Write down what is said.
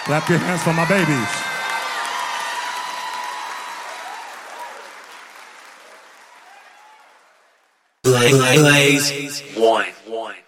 Clap your hands for my babies. Blaze. One.